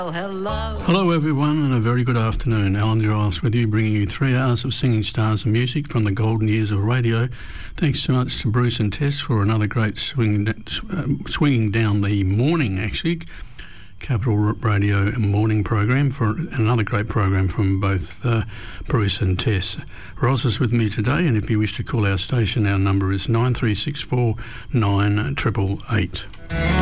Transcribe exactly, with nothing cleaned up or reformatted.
Hello. Hello everyone and a very good afternoon. Alan Giles with you, bringing you three hours of singing stars and music from the golden years of radio. Thanks so much to Bruce and Tess for another great swing, uh, swinging down the morning, actually, Capital Radio morning program, for another great program from both uh, Bruce and Tess. Roz is with me today, and if you wish to call our station, our number is nine three six four nine eight eight eight.